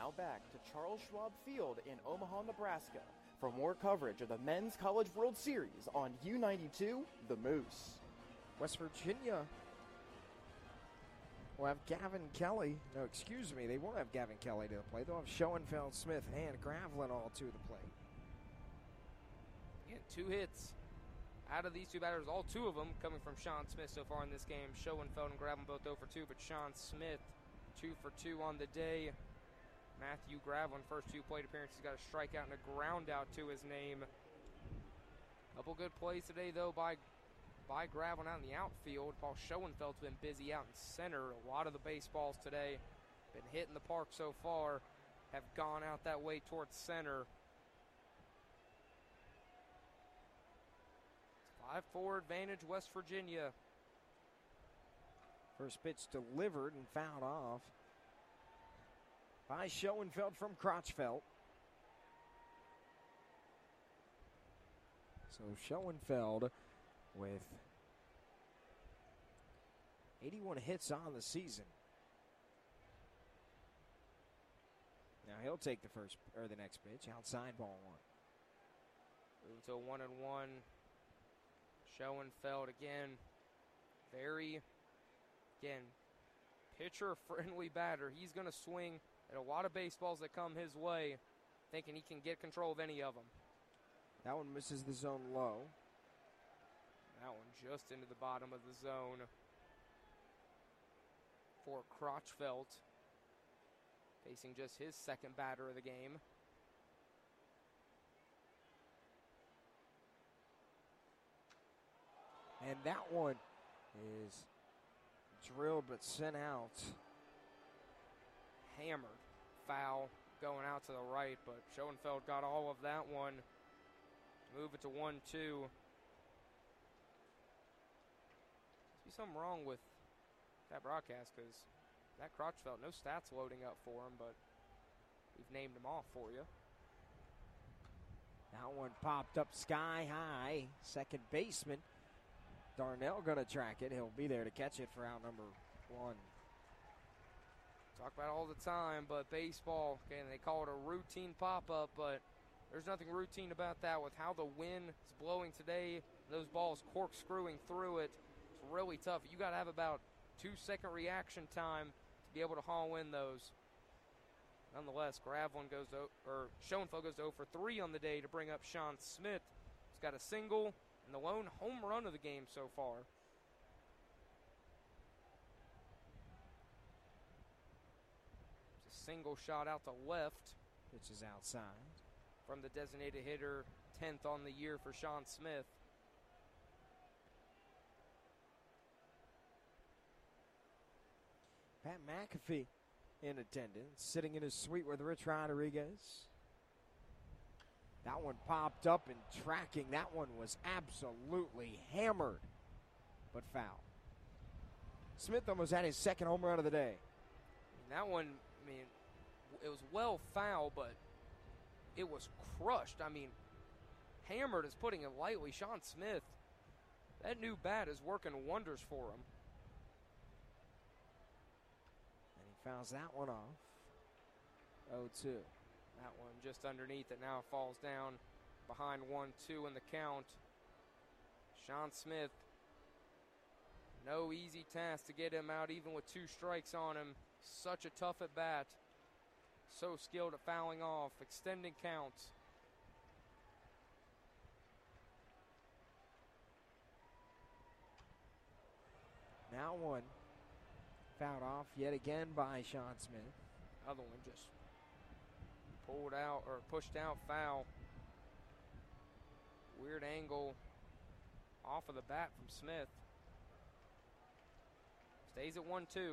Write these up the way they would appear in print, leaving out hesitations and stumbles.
now back to Charles Schwab Field in Omaha, Nebraska for more coverage of the Men's College World Series on U92 The Moose. West Virginia will have Gavin Kelly. No, excuse me, they won't have Gavin Kelly to the plate. They'll have Schoenfeld, Smith, and Gravlin all to the plate. Again, 2 hits out of these 2 batters, all 2 of them coming from Sean Smith so far in this game. Schoenfeld and Gravlin both 0 for 2, but Sean Smith 2 for 2 on the day. Matthew Gravlin, first 2 plate appearances, got a strikeout and a ground out to his name. Couple good plays today, though, by Gravlin out in the outfield. Paul Schoenfeld's been busy out in center. A lot of the baseballs today been hitting the park so far, have gone out that way towards center. 5-4 advantage, West Virginia. First pitch delivered and fouled off by Schoenfeld from Crotchfeld. So Schoenfeld with 81 hits on the season. Now he'll take the next pitch, outside ball 1. Move to a 1-1. Schoenfeld again, pitcher-friendly batter. He's going to swing at a lot of baseballs that come his way, thinking he can get control of any of them. That one misses the zone low. That one just into the bottom of the zone for Crotchfeld, facing just his second batter of the game. And that one is drilled but sent out. Hammered. Foul going out to the right, but Schoenfeld got all of that one. Move it to 1-2. There's be something wrong with that broadcast because that Crotchfeld, no stats loading up for him, but we've named him off for you. That one popped up sky high. Second baseman Darnell going to track it. He'll be there to catch it for out number 1. Talk about it all the time, but baseball, okay, they call it a routine pop-up, but there's nothing routine about that with how the wind is blowing today. Those balls corkscrewing through it. It's really tough. You got to have about 2-second reaction time to be able to haul in those. Nonetheless, Schoenfeld goes to 0 for 3 on the day to bring up Sean Smith. He's got a single and the lone home run of the game so far. It's a single shot out to left. Pitch is outside. From the designated hitter, 10th on the year for Sean Smith. Pat McAfee in attendance, sitting in his suite with Rich Rodriguez. That one popped up and tracking. That one was absolutely hammered, but foul. Smith almost had his second home run of the day. That one, it was well foul, but it was crushed. Hammered is putting it lightly. Sean Smith, that new bat is working wonders for him. And he fouls that one off. 0-2. That one just underneath it. Now falls down behind 1-2 in the count. Sean Smith, no easy task to get him out even with 2 strikes on him. Such a tough at bat. So skilled at fouling off, extending counts. Now one fouled off yet again by Sean Smith. Other one just pulled out or pushed out, foul. Weird angle off of the bat from Smith. Stays at 1-2.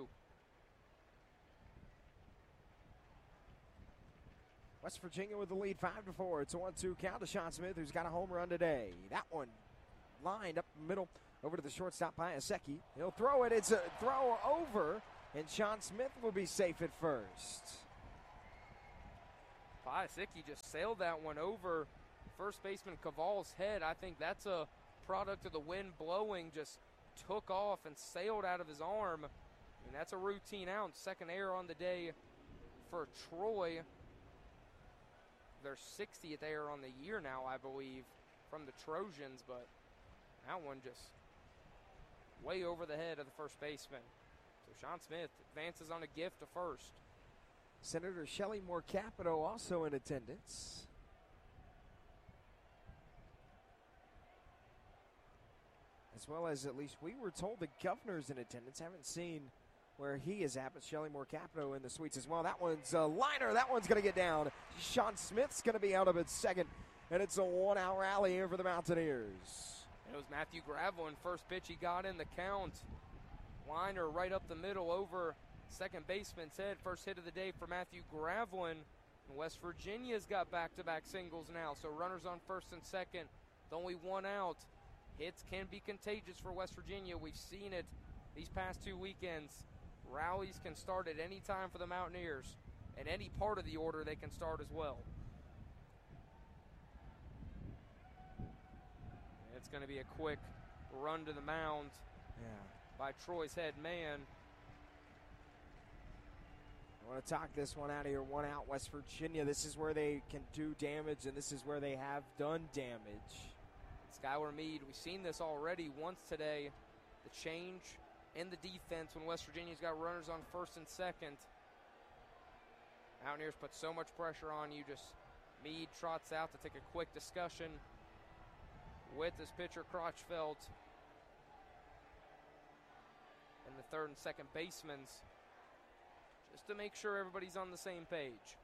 West Virginia with the lead 5-4. It's a 1-2 count to Sean Smith, who's got a home run today. That one lined up the middle over to the shortstop, Piasecki. He'll throw it. It's a throw over, and Sean Smith will be safe at first. Piasecki just sailed that one over first baseman Caval's head. I think that's a product of the wind blowing. Just took off and sailed out of his arm. That's a routine out. Second error on the day for Troy. Their 60th error on the year now, I believe, from the Trojans, but that one just way over the head of the first baseman. So Sean Smith advances on a gift to first. Senator Shelley Moore Capito also in attendance. As well as, at least we were told, the governor's in attendance. Haven't seen where he is at, but Shelley Moore Capito in the suites as well. That one's a liner. That one's going to get down. Sean Smith's going to be out of it second, and it's a one-out rally here for the Mountaineers. It was Matthew Gravelin. First pitch he got in the count. Liner right up the middle over second baseman's head. First hit of the day for Matthew Gravelin. And West Virginia's got back-to-back singles now, so runners on first and second. With only one out. Hits can be contagious for West Virginia. We've seen it these past 2 weekends. Rallies can start at any time for the Mountaineers. At any part of the order, they can start as well. It's going to be a quick run to the mound by Troy's head man. I want to talk this one out of here. One out, West Virginia. This is where they can do damage, and this is where they have done damage. Skylar Meade, we've seen this already once today. The change in the defense when West Virginia's got runners on first and second. Mountaineers put so much pressure on you. Just Meade trots out to take a quick discussion with his pitcher, Crotchfeld, and the third and second basemen, just to make sure everybody's on the same page.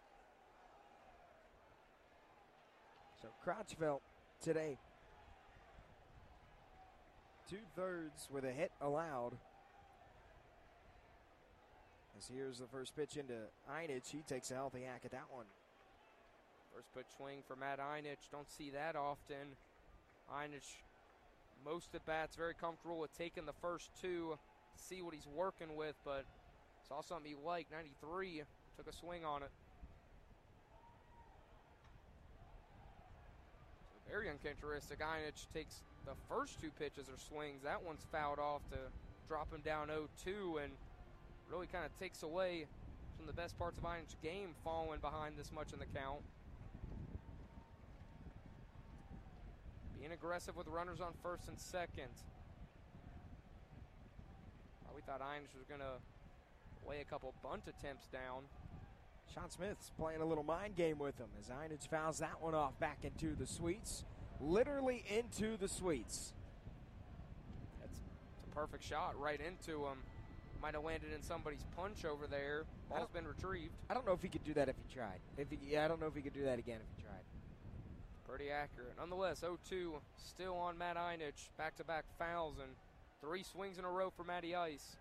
So Crotchfeld today, 2/3 with a hit allowed. As here's the first pitch into Einich. He takes a healthy hack at that one. First pitch swing for Matt Einich. Don't see that often. Einich, most at bats, very comfortable with taking the first two to see what he's working with, but saw something he liked. 93, took a swing on it. So very uncharacteristic. Einich takes the first two pitches or swings. That one's fouled off to drop him down 0-2 and really kind of takes away from the best parts of Einich's game, falling behind this much in the count. Being aggressive with runners on first and second. We thought Einich was going to lay a couple bunt attempts down. Sean Smith's playing a little mind game with him as Einich fouls that one off back into the suites. Literally into the suites. It's a perfect shot right into him. Might have landed in somebody's punch over there. Ball's been retrieved. I don't know if he could do that if he tried. I don't know if he could do that again if he tried. Pretty accurate. Nonetheless, 0-2 still on Matt Einich. Back-to-back fouls and 3 swings in a row for Matty Ice.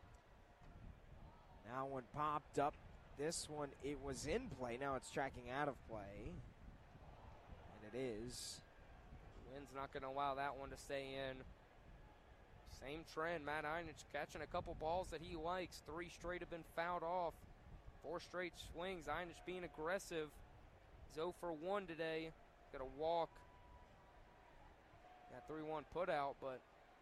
Now one popped up. This one, it was in play. Now it's tracking out of play. And it is. The wind's not going to allow that one to stay in. Same trend. Matt Einich catching a couple balls that he likes. 3 straight have been fouled off. 4 straight swings. Einich being aggressive. He's 0 for 1 today. Got a walk. Got 3-1 put out, but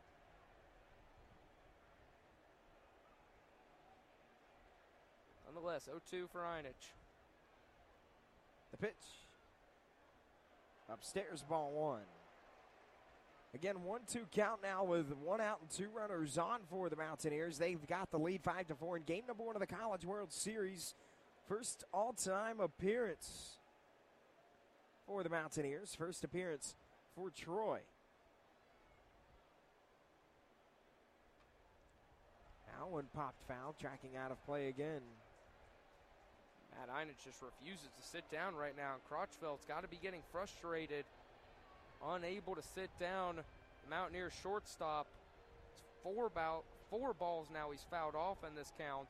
nonetheless, 0-2 for Einich. The pitch. Upstairs, ball 1. Again, 1-2 count now with 1 out and 2 runners on for the Mountaineers. They've got the lead 5-4 in game number 1 of the College World Series. First all-time appearance for the Mountaineers. First appearance for Troy. Now one popped foul, tracking out of play again. Matt Einich just refuses to sit down right now. Crotchfeld's got to be getting frustrated. Unable to sit down. The Mountaineers shortstop. It's 4 balls now he's fouled off in this count.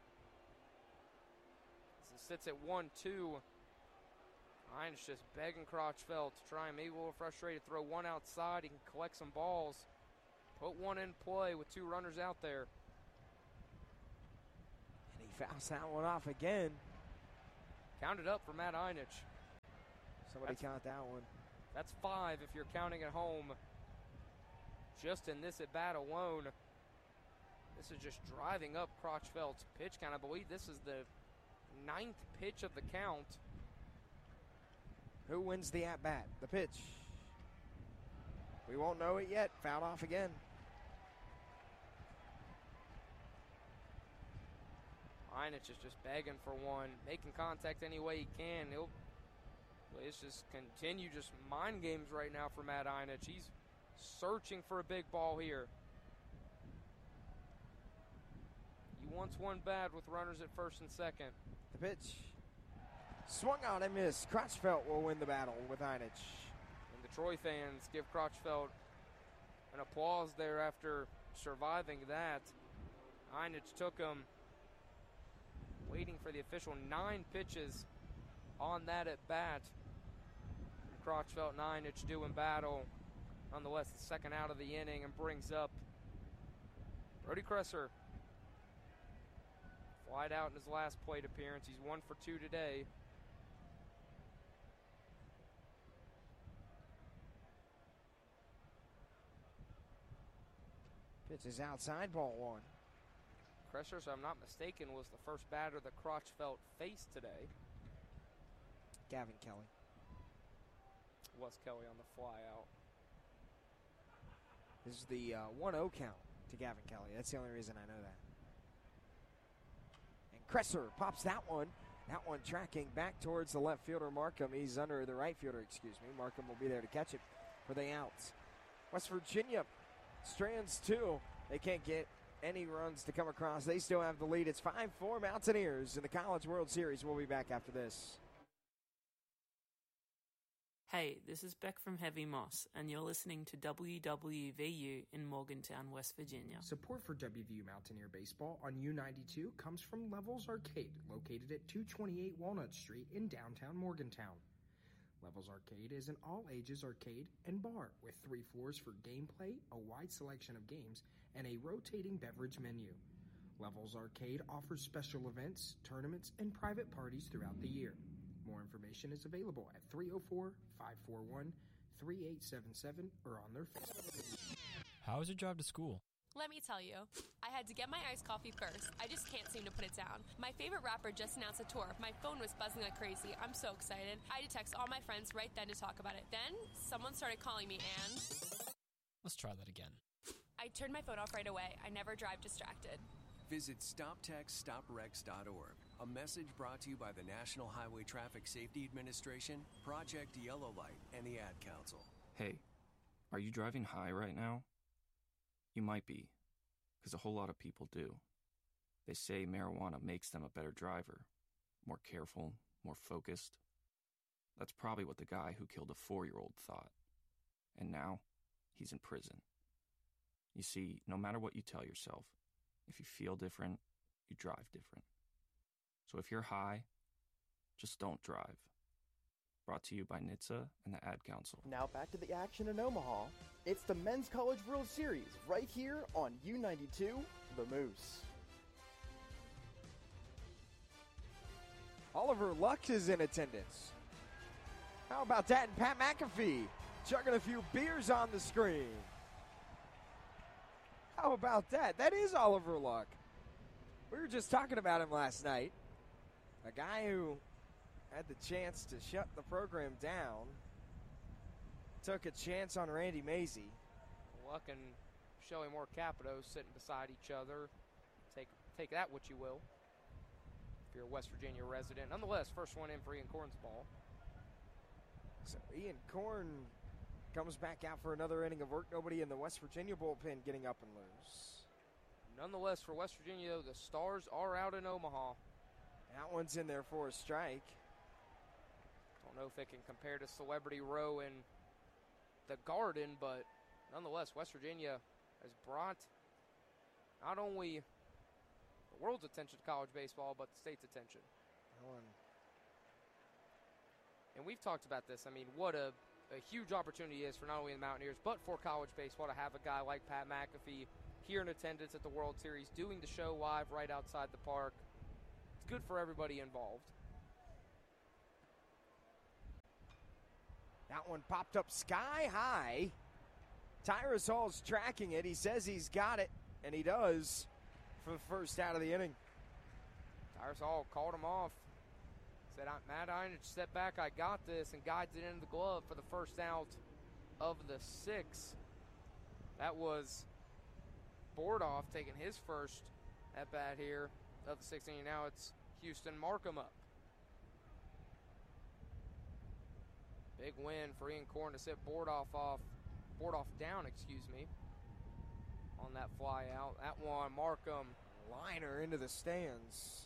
As it sits at 1-2. Einich just begging Crotchfeld to try and maybe a little frustrated, throw one outside. He can collect some balls. Put one in play with 2 runners out there. And he fouls that one off again. Counted up for Matt Einich. Somebody count that one. That's 5 if you're counting at home. Just in this at-bat alone. This is just driving up Crotchfeld's pitch count. I believe this is the 9th pitch of the count. Who wins the at-bat? The pitch. We won't know it yet. Fouled off again. Einich is just begging for one, making contact any way he can. It's just continue just mind games right now for Matt Einich. He's searching for a big ball here. He wants one bad with runners at first and second. The pitch. Swung on and missed. Crotchfeld will win the battle with Einich. And the Troy fans give Crotchfeld an applause there after surviving that. Einich took him, waiting for the official 9 pitches on that at bat. And Crotchfeld and Einich doing battle. Nonetheless, the second out of the inning, and brings up Brody Kresser. Flied out in his last plate appearance. He's 1 for 2 today. Pitch is outside, ball 1. Kresser, so I'm not mistaken, was the first batter that Crotchfeld faced today. Gavin Kelly. Was Kelly on the fly out. This is the 1-0 count to Gavin Kelly. That's the only reason I know that. And Kresser pops that one. That one tracking back towards the left fielder, Markham. He's under the right fielder, Markham will be there to catch it for the outs. West Virginia strands 2. They can't get any runs to come across. They still have the lead. It's 5-4 Mountaineers in the College World Series. We'll be back after this. Hey, this is Beck from Heavy Moss, and you're listening to WWVU in Morgantown, West Virginia. Support for WVU Mountaineer Baseball on U92 comes from Levels Arcade, located at 228 Walnut Street in downtown Morgantown. Levels Arcade is an all-ages arcade and bar with 3 floors for gameplay, a wide selection of games, and a rotating beverage menu. Levels Arcade offers special events, tournaments, and private parties throughout the year. More information is available at 304-541-3877 or on their Facebook page. How was your drive to school? Let me tell you, I had to get my iced coffee first. I just can't seem to put it down. My favorite rapper just announced a tour. My phone was buzzing like crazy. I'm so excited. I had to text all my friends right then to talk about it. Then, someone started calling me and... Let's try that again. I turned my phone off right away. I never drive distracted. Visit StopTextStopWrecks.org. A message brought to you by the National Highway Traffic Safety Administration, Project Yellow Light, and the Ad Council. Hey, are you driving high right now? You might be, because a whole lot of people do. They say marijuana makes them a better driver, more careful, more focused. That's probably what the guy who killed a 4-year-old thought. And now, he's in prison. You see, no matter what you tell yourself, if you feel different, you drive different. So if you're high, just don't drive. Brought to you by NHTSA and the Ad Council. Now back to the action in Omaha. It's the Men's College World Series right here on U92, The Moose. Oliver Luck is in attendance. How about that? And Pat McAfee chugging a few beers on the screen. How about that? That is Oliver Luck. We were just talking about him last night. A guy who had the chance to shut the program down. Took a chance on Randy Mazey. Luck and Shelly Moore Capito sitting beside each other. Take that what you will, if you're a West Virginia resident. Nonetheless, first one in for Ian Korn's ball. So Ian Korn comes back out for another inning of work. Nobody in the West Virginia bullpen getting up and loose. Nonetheless, for West Virginia, though, the Stars are out in Omaha. That one's in there for a strike. Don't know if it can compare to Celebrity Row in the Garden, but nonetheless, West Virginia has brought not only the world's attention to college baseball, but the state's attention. And we've talked about this. I mean, what a huge opportunity is for not only the Mountaineers, but for college baseball to have a guy like Pat McAfee here in attendance at the World Series, doing the show live right outside the park. It's good for everybody involved. That one popped up sky high. Tyrus Hall's tracking it. He says he's got it, and he does for the first out of the inning. Cyrus Hall called him off. Said, Matt Einich, step back, I got this, and guides it into the glove for the first out of the 6. That was Bordoff taking his first at bat here of the 16. Now it's Houston Markham up. Big win for Ian Korn to sit Bordoff down, on that fly out. That one, Markham. Liner into the stands.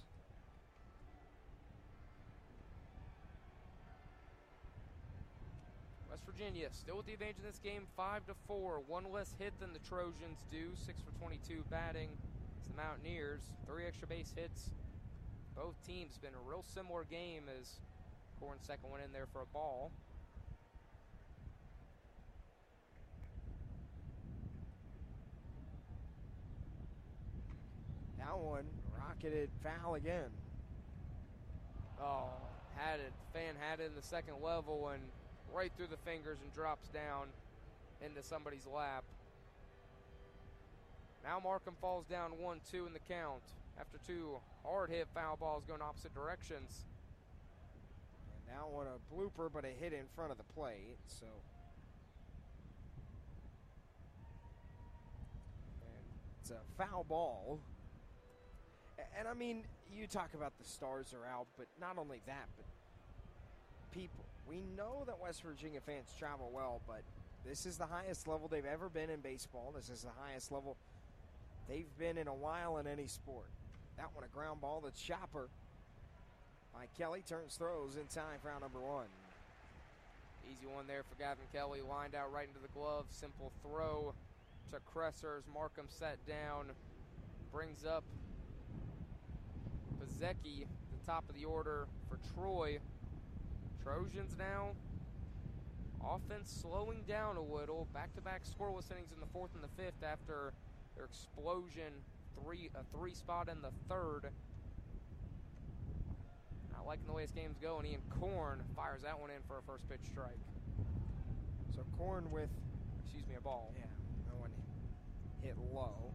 West Virginia still with the advantage in this game, 5-4. One less hit than the Trojans do, 6 for 22 batting. It's the Mountaineers, 3 extra base hits. Both teams been a real similar game as Korn's second one in there for a ball. That one rocketed foul again. Oh, Fan had it in the second level and right through the fingers and drops down into somebody's lap. Now Markham falls down 1-2 in the count after 2 hard-hit foul balls going opposite directions. And that one a blooper, but a hit in front of the plate, so. And it's a foul ball. And I mean, you talk about the stars are out, but not only that, but people. We know that West Virginia fans travel well, but this is the highest level they've ever been in baseball. This is the highest level they've been in a while in any sport. That one, a ground ball that's Chopper by Kelly, turns throws in time for round number 1. Easy one there for Gavin Kelly, lined out right into the glove. Simple throw to Cressers. Markham set down, brings up Bezecki, the top of the order for Troy. Trojans now, offense slowing down a little. Back-to-back scoreless innings in the 4th and the 5th after their explosion, a 3 spot in the 3rd. Not liking the way this game's going. Ian Korn fires that one in for a first pitch strike. So Korn with, a ball. Yeah, that one hit low.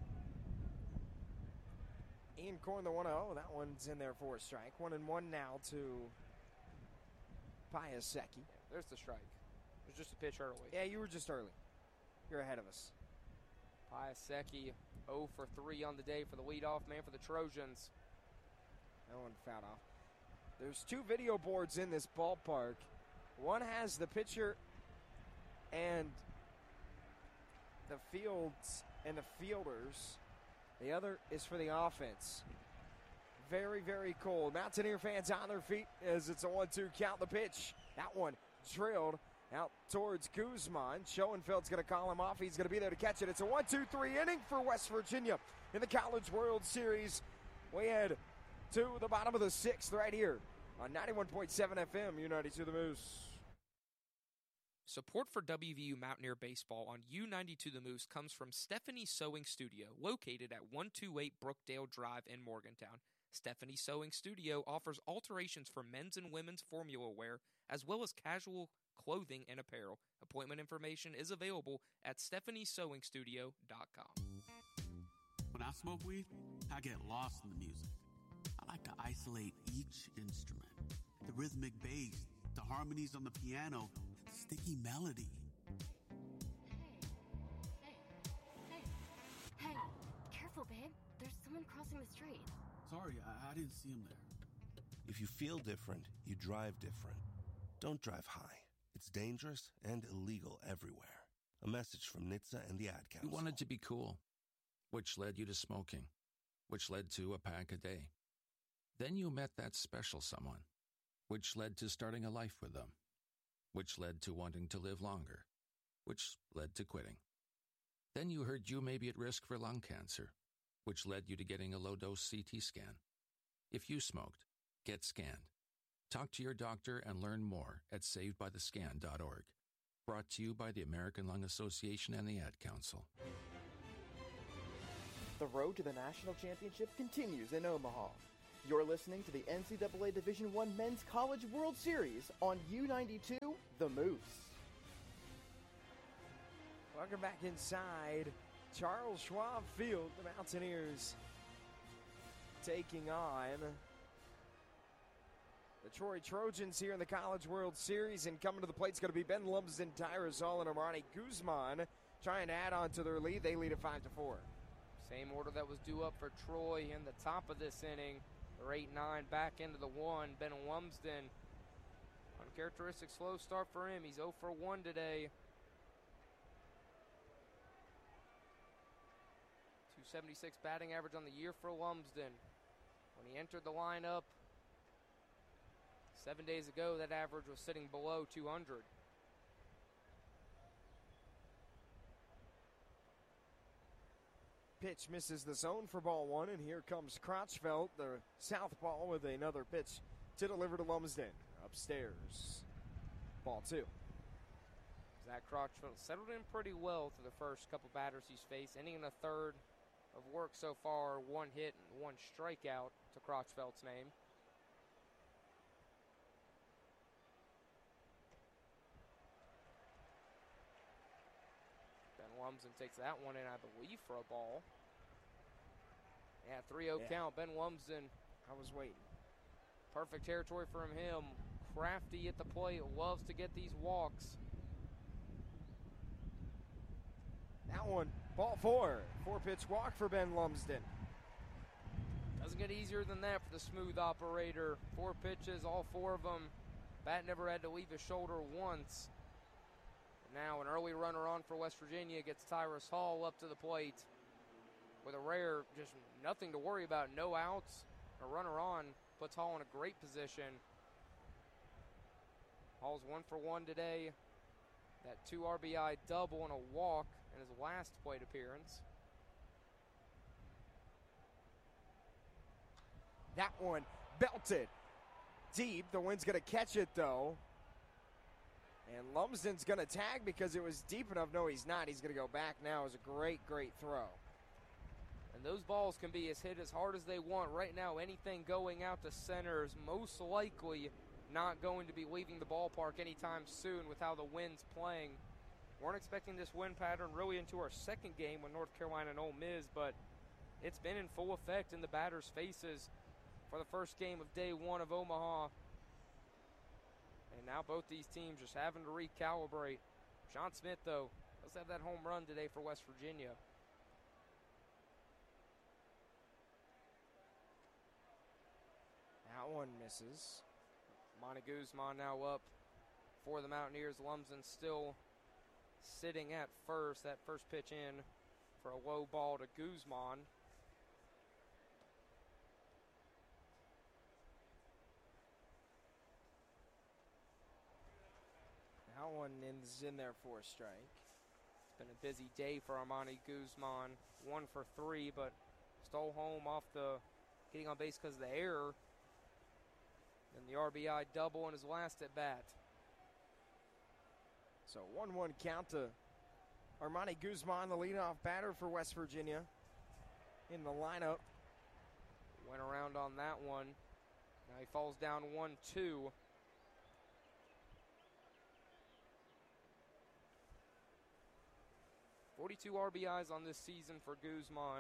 Ian Korn, the 1-0. That one's in there for a strike. 1-1 now to Piasecki. There's the strike. It was just a pitch early. Yeah, you were just early. You're ahead of us. Piasecki 0 for 3 on the day for the leadoff man for the Trojans. That one fouled off. There's 2 video boards in this ballpark. One has the pitcher and the fields and the fielders. The other is for the offense. Very, very cold. Mountaineer fans on their feet as it's a 1-2 count. The pitch. That one drilled out towards Guzman. Schoenfeld's going to call him off. He's going to be there to catch it. It's a 1-2-3 inning for West Virginia in the College World Series. We head to the bottom of the 6th right here on 91.7 FM, U92 The Moose. Support for WVU Mountaineer Baseball on U92 The Moose comes from Stephanie Sewing Studio, located at 128 Brookdale Drive in Morgantown. Stephanie Sewing Studio offers alterations for men's and women's formula wear, as well as casual clothing and apparel. Appointment information is available at stephaniesewingstudio.com. When I smoke weed, I get lost in the music. I like to isolate each instrument. The rhythmic bass, the harmonies on the piano, and the sticky melody. Hey, careful, babe. There's someone crossing the street. Sorry, I didn't see him there. If you feel different, you drive different. Don't drive high. It's dangerous and illegal everywhere. A message from NHTSA and the Ad Council. You wanted to be cool, which led you to smoking, which led to a pack a day. Then you met that special someone, which led to starting a life with them, which led to wanting to live longer, which led to quitting. Then you heard you may be at risk for lung cancer, which led you to getting a low-dose CT scan. If you smoked, get scanned. Talk to your doctor and learn more at savedbythescan.org. Brought to you by the American Lung Association and the Ad Council. The road to the national championship continues in Omaha. You're listening to the NCAA Division I Men's College World Series on U92 The Moose. Welcome back inside Charles Schwab Field. The Mountaineers taking on The Troy Trojans here in the College World Series, and coming to the plate is going to be Ben Lumsden, Tyrus Hall, and Armani Guzman trying to add on to their lead. They lead at 5-4. Same order that was due up for Troy in the top of this inning. They're 8-9 back into the 1. Ben Lumsden, uncharacteristic slow start for him. He's 0 for 1 today. 276 batting average on the year for Lumsden. When he entered the lineup 7 days ago, that average was sitting below 200. Pitch misses the zone for ball 1, and here comes Crotchfeld, the southpaw, with another pitch to deliver to Lumsden. Upstairs, ball 2. Zach Crotchfeld settled in pretty well through the first couple batters he's faced, ending in a third of work so far, 1 hit and 1 strikeout to Crotchfeld's name. Ben Lumsden takes that one in, I believe, for a ball. Yeah, 3-0 count. Ben Lumsden. I was waiting. Perfect territory from him. Crafty at the plate, loves to get these walks. That one, ball 4. 4-pitch walk for Ben Lumsden. Doesn't get easier than that for the smooth operator. 4 pitches, all 4 of them. Bat never had to leave his shoulder once. And now an early runner on for West Virginia gets Tyrus Hall up to the plate with a rare, just nothing to worry about. No outs, a runner on, puts Hall in a great position. Hall's 1 for 1 today. That 2 RBI double and a walk in his last plate appearance. That one belted deep. The wind's going to catch it, though. And Lumsden's going to tag because it was deep enough. No, he's not. He's going to go back now. It was a great, great throw. And those balls can be hit as hard as they want. Right now, anything going out to center is most likely not going to be leaving the ballpark anytime soon with how the wind's playing. Weren't expecting this wind pattern really into our second game with North Carolina and Ole Miss, but it's been in full effect in the batters' faces for the first game of day 1 of Omaha. And now both these teams just having to recalibrate. Sean Smith, though, does have that home run today for West Virginia. That one misses. Monty Guzman now up for the Mountaineers. Lumsden still sitting at first. That first pitch in for a low ball to Guzman. That one is in there for a strike. It's been a busy day for Armani Guzman. 1 for 3, but stole home off the getting on base because of the error. And the RBI double in his last at bat. So 1-1 count to Armani Guzman, the leadoff batter for West Virginia in the lineup. Went around on that one. Now he falls down 1-2. .42 RBIs on this season for Guzman.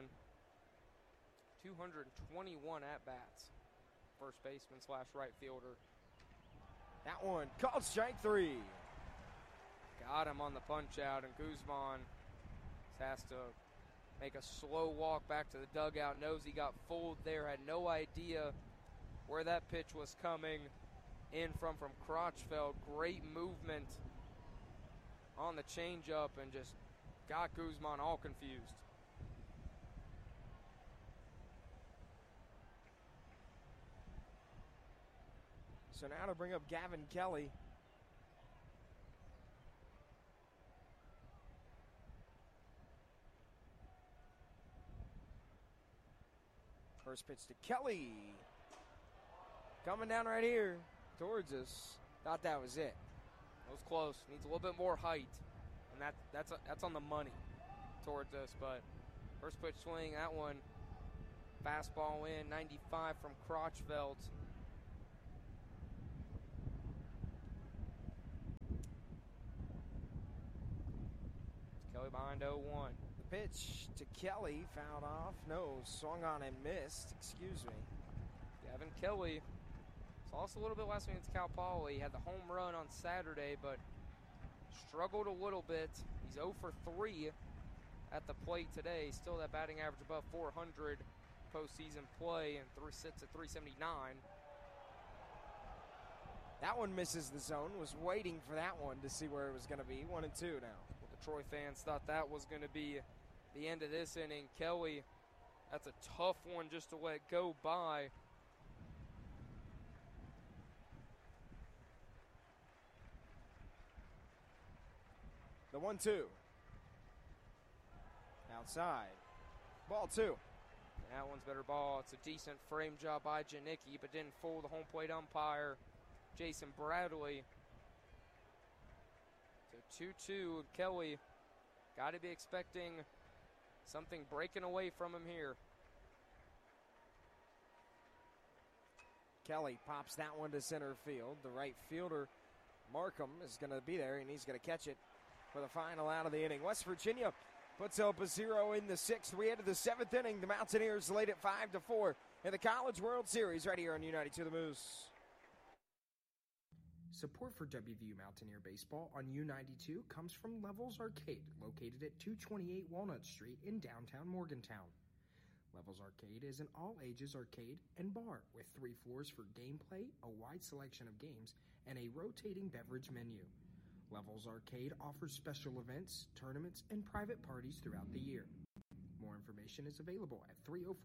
221 at-bats. First baseman / right fielder. That one called strike 3. Got him on the punch out, and Guzman has to make a slow walk back to the dugout. Knows he got fooled there, had no idea where that pitch was coming in from Crotchfeld. Great movement on the changeup and just got Guzman all confused. So now to bring up Gavin Kelly. First pitch to Kelly. Coming down right here towards us. Thought that was it. That was close. Needs a little bit more height. And that's on the money towards us. But first pitch swing, that one. Fastball in, 95 from Crotchfeld. Kelly behind 0-1. The pitch to Kelly, fouled off. No, swung on and missed. Excuse me. Gavin Kelly, Lost a little bit last week against Cal Poly. Had the home run on Saturday, but struggled a little bit. He's 0 for 3 at the plate today. Still that batting average above 400 postseason play, and sits at 379. That one misses the zone. Was waiting for that one to see where it was going to be. 1-2 now. Well, the Troy fans thought that was going to be the end of this inning. Kelly, that's a tough one just to let go by. The 1-2. Outside. Ball 2. That one's better ball. It's a decent frame job by Janicki, but didn't fool the home plate umpire, Jason Bradley. So 2-2. Kelly, got to be expecting something breaking away from him here. Kelly pops that one to center field. The right fielder, Markham, is going to be there, and he's going to catch it for the final out of the inning. West Virginia puts up a 0 in the 6th. We head to the 7th inning. The Mountaineers lead at 5-4 in the College World Series right here on U92 The Moose. Support for WVU Mountaineer Baseball on U92 comes from Levels Arcade, located at 228 Walnut Street in downtown Morgantown. Levels Arcade is an all-ages arcade and bar with 3 floors for gameplay, a wide selection of games, and a rotating beverage menu. Levels Arcade offers special events, tournaments, and private parties throughout the year. More information is available at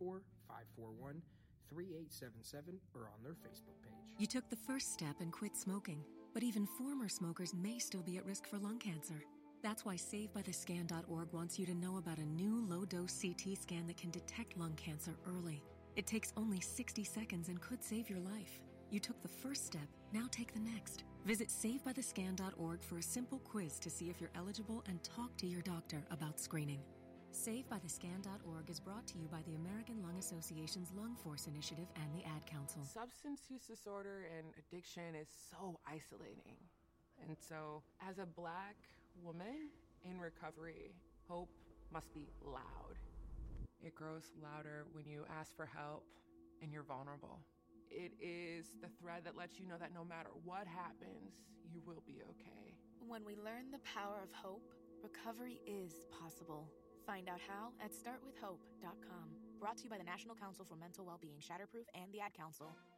304-541-3877 or on their Facebook page. You took the first step and quit smoking, but even former smokers may still be at risk for lung cancer. That's why SaveByTheScan.org wants you to know about a new low-dose CT scan that can detect lung cancer early. It takes only 60 seconds and could save your life. You took the first step, now take the next. Visit SaveByTheScan.org for a simple quiz to see if you're eligible and talk to your doctor about screening. SaveByTheScan.org is brought to you by the American Lung Association's Lung Force Initiative and the Ad Council. Substance use disorder and addiction is so isolating. And so, as a Black woman in recovery, hope must be loud. It grows louder when you ask for help and you're vulnerable. It is the thread that lets you know that no matter what happens, you will be okay. When we learn the power of hope, recovery is possible. Find out how at startwithhope.com. Brought to you by the National Council for Mental Wellbeing, Shatterproof, and the Ad Council.